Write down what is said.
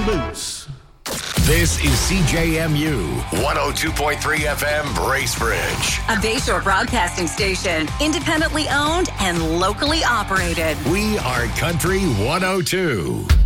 Boots. This is CJMU 102.3 FM Bracebridge. A Bayshore broadcasting station, independently owned and locally operated. We are Country 102.